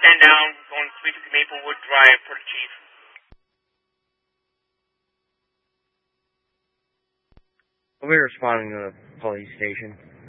man down, going 350 Maplewood Drive for the chief. We'll be responding to the police station.